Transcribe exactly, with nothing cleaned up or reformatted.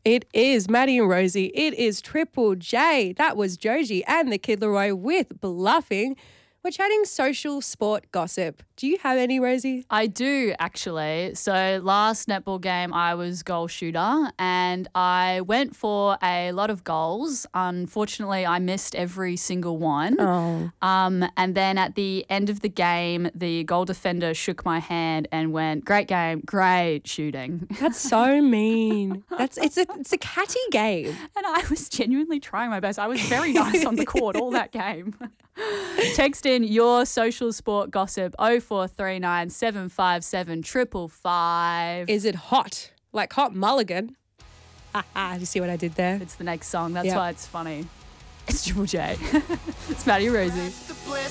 It is Maddie and Rosie. It is Triple J. That was Joji and the Kid Leroy with Bluffing. We're chatting social sport gossip. Do you have any, Rosie? I do, actually. So last netball game, I was goal shooter and I went for a lot of goals. Unfortunately, I missed every single one. Oh. Um, and then at the end of the game, the goal defender shook my hand and went, "Great game, great shooting." That's so mean. That's it's a it's a catty game. And I was genuinely trying my best. I was very nice on the court all that game. Text in your social sport gossip oh four three nine, seven five seven, five five five. Is it hot? Like Hot Mulligan? Ah, you see what I did there? It's the next song. That's Yep. why it's funny. It's Triple J. It's Maddie and Rosie.